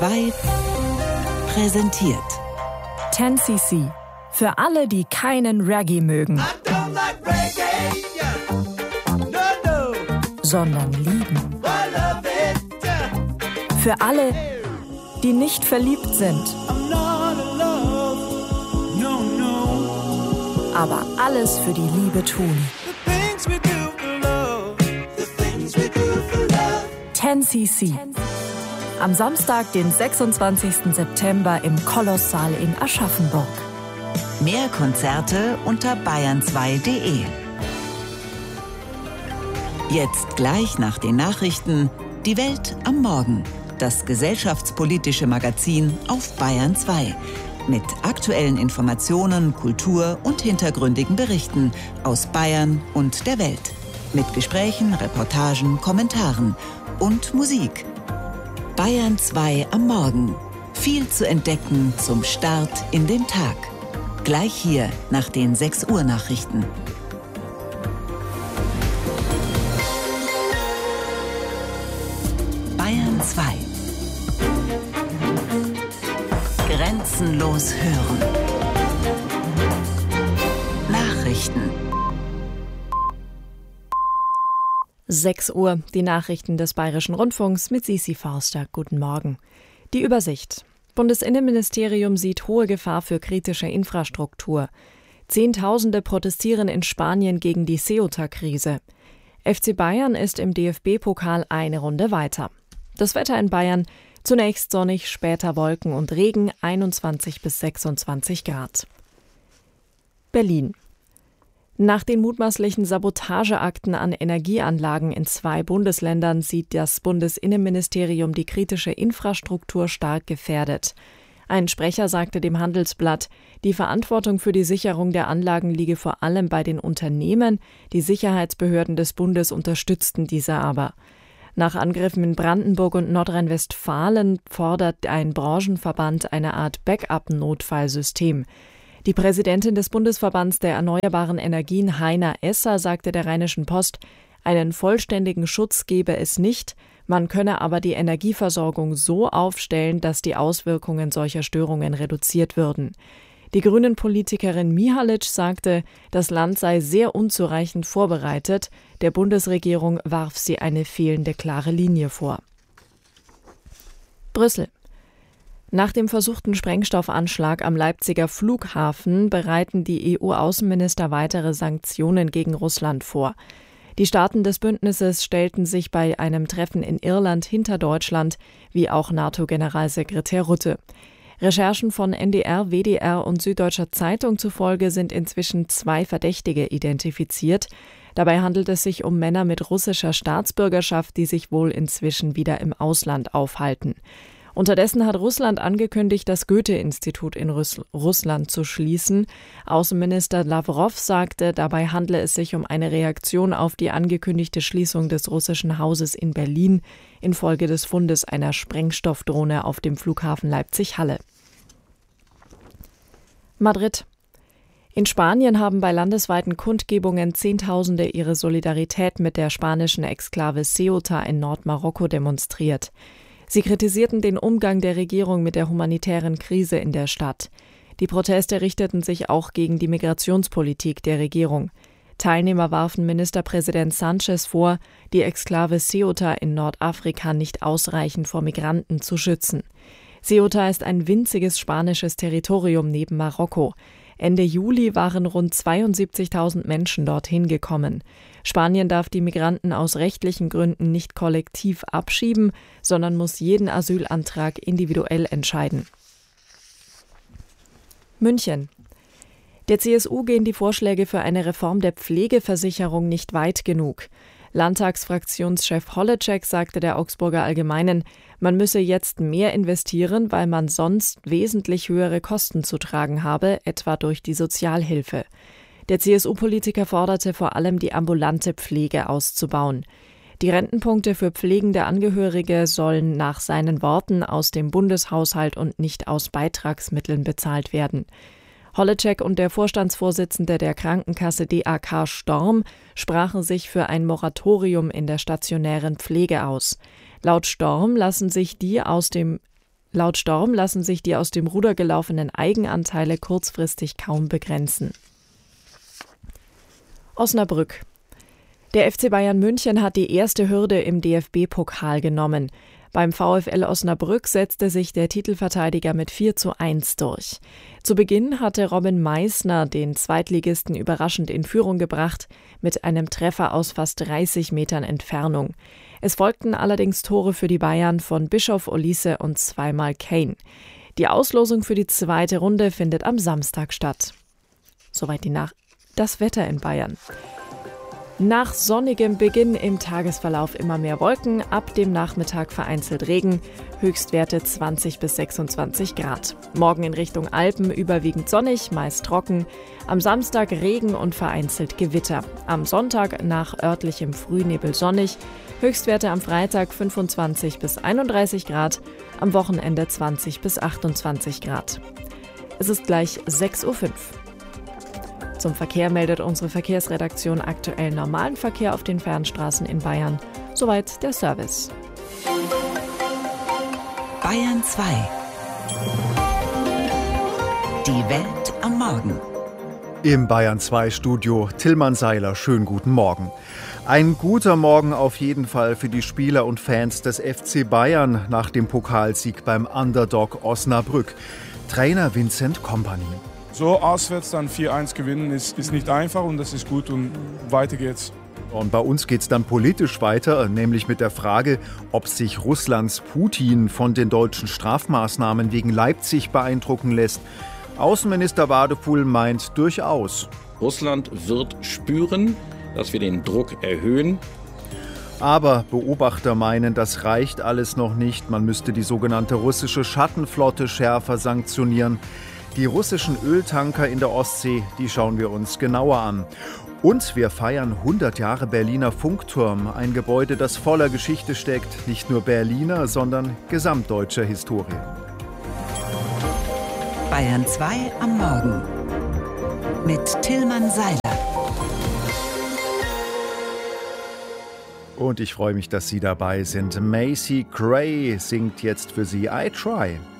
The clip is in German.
Bei präsentiert 10cc. Für alle, die keinen Reggae mögen, sondern lieben. Für alle, die nicht verliebt sind, aber alles für die Liebe tun. 10cc. Am Samstag, den 26. September im Kolosssaal in Aschaffenburg. Mehr Konzerte unter bayern2.de. Jetzt gleich nach den Nachrichten Die Welt am Morgen. Das gesellschaftspolitische Magazin auf Bayern 2. Mit aktuellen Informationen, Kultur und hintergründigen Berichten aus Bayern und der Welt. Mit Gesprächen, Reportagen, Kommentaren und Musik. Bayern 2 am Morgen. Viel zu entdecken zum Start in den Tag. Gleich hier nach den 6 Uhr Nachrichten. Bayern 2. Grenzenlos hören. Nachrichten. 6 Uhr, die Nachrichten des Bayerischen Rundfunks mit Sisi Forster. Guten Morgen. Die Übersicht. Bundesinnenministerium sieht hohe Gefahr für kritische Infrastruktur. Zehntausende protestieren in Spanien gegen die Ceuta-Krise. FC Bayern ist im DFB-Pokal eine Runde weiter. Das Wetter in Bayern: zunächst sonnig, später Wolken und Regen, 21 bis 26 Grad. Berlin. Nach den mutmaßlichen Sabotageakten an Energieanlagen in 2 Bundesländern sieht das Bundesinnenministerium die kritische Infrastruktur stark gefährdet. Ein Sprecher sagte dem Handelsblatt, die Verantwortung für die Sicherung der Anlagen liege vor allem bei den Unternehmen, die Sicherheitsbehörden des Bundes unterstützten diese aber. Nach Angriffen in Brandenburg und Nordrhein-Westfalen fordert ein Branchenverband eine Art Backup-Notfallsystem. Die Präsidentin des Bundesverbands der erneuerbaren Energien, Heiner Esser, sagte der Rheinischen Post, einen vollständigen Schutz gebe es nicht, man könne aber die Energieversorgung so aufstellen, dass die Auswirkungen solcher Störungen reduziert würden. Die Grünen-Politikerin Mihalic sagte, das Land sei sehr unzureichend vorbereitet, der Bundesregierung warf sie eine fehlende klare Linie vor. Brüssel. Nach dem versuchten Sprengstoffanschlag am Leipziger Flughafen bereiten die EU-Außenminister weitere Sanktionen gegen Russland vor. Die Staaten des Bündnisses stellten sich bei einem Treffen in Irland hinter Deutschland, wie auch NATO-Generalsekretär Rutte. Recherchen von NDR, WDR und Süddeutscher Zeitung zufolge sind inzwischen 2 Verdächtige identifiziert. Dabei handelt es sich um Männer mit russischer Staatsbürgerschaft, die sich wohl inzwischen wieder im Ausland aufhalten. Unterdessen hat Russland angekündigt, das Goethe-Institut in Russland zu schließen. Außenminister Lawrow sagte, dabei handle es sich um eine Reaktion auf die angekündigte Schließung des russischen Hauses in Berlin infolge des Fundes einer Sprengstoffdrohne auf dem Flughafen Leipzig-Halle. Madrid. In Spanien haben bei landesweiten Kundgebungen Zehntausende ihre Solidarität mit der spanischen Exklave Ceuta in Nordmarokko demonstriert. Sie kritisierten den Umgang der Regierung mit der humanitären Krise in der Stadt. Die Proteste richteten sich auch gegen die Migrationspolitik der Regierung. Teilnehmer warfen Ministerpräsident Sánchez vor, die Exklave Ceuta in Nordafrika nicht ausreichend vor Migranten zu schützen. Ceuta ist ein winziges spanisches Territorium neben Marokko. Ende Juli waren rund 72.000 Menschen dorthin gekommen. Spanien darf die Migranten aus rechtlichen Gründen nicht kollektiv abschieben, sondern muss jeden Asylantrag individuell entscheiden. München. Der CSU gehen die Vorschläge für eine Reform der Pflegeversicherung nicht weit genug. Landtagsfraktionschef Holleczek sagte der Augsburger Allgemeinen, man müsse jetzt mehr investieren, weil man sonst wesentlich höhere Kosten zu tragen habe, etwa durch die Sozialhilfe. Der CSU-Politiker forderte vor allem, die ambulante Pflege auszubauen. Die Rentenpunkte für pflegende Angehörige sollen nach seinen Worten aus dem Bundeshaushalt und nicht aus Beitragsmitteln bezahlt werden. Holleczek und der Vorstandsvorsitzende der Krankenkasse DAK Storm sprachen sich für ein Moratorium in der stationären Pflege aus. Laut Storm lassen sich die aus dem Laut Storm lassen sich die aus dem Ruder gelaufenen Eigenanteile kurzfristig kaum begrenzen. Osnabrück. Der FC Bayern München hat die erste Hürde im DFB-Pokal genommen. Beim VfL Osnabrück setzte sich der Titelverteidiger mit 4:1 durch. Zu Beginn hatte Robin Meissner den Zweitligisten überraschend in Führung gebracht, mit einem Treffer aus fast 30 Metern Entfernung. Es folgten allerdings Tore für die Bayern von Bischof Olise und zweimal Kane. Die Auslosung für die zweite Runde findet am Samstag statt. Soweit das Wetter in Bayern. Nach sonnigem Beginn im Tagesverlauf immer mehr Wolken, ab dem Nachmittag vereinzelt Regen, Höchstwerte 20 bis 26 Grad. Morgen in Richtung Alpen überwiegend sonnig, meist trocken. Am Samstag Regen und vereinzelt Gewitter. Am Sonntag nach örtlichem Frühnebel sonnig, Höchstwerte am Freitag 25 bis 31 Grad, am Wochenende 20 bis 28 Grad. Es ist gleich 6:05 Uhr. Zum Verkehr meldet unsere Verkehrsredaktion aktuell normalen Verkehr auf den Fernstraßen in Bayern. Soweit der Service. Bayern 2. Die Welt am Morgen. Im Bayern 2 Studio Tillmann Seiler, schönen guten Morgen. Ein guter Morgen auf jeden Fall für die Spieler und Fans des FC Bayern nach dem Pokalsieg beim Underdog Osnabrück. Trainer Vincent Kompany. So auswärts dann 4:1 gewinnen ist nicht einfach und das ist gut und weiter geht's. Und bei uns geht's dann politisch weiter, nämlich mit der Frage, ob sich Russlands Putin von den deutschen Strafmaßnahmen wegen Leipzig beeindrucken lässt. Außenminister Wadefuhl meint durchaus. Russland wird spüren, dass wir den Druck erhöhen. Aber Beobachter meinen, das reicht alles noch nicht. Man müsste die sogenannte russische Schattenflotte schärfer sanktionieren. Die russischen Öltanker in der Ostsee, die schauen wir uns genauer an. Und wir feiern 100 Jahre Berliner Funkturm, ein Gebäude, das voller Geschichte steckt, nicht nur Berliner, sondern gesamtdeutscher Historie. Bayern 2 am Morgen mit Tillmann Seiler. Und ich freue mich, dass Sie dabei sind. Macy Gray singt jetzt für Sie I Try.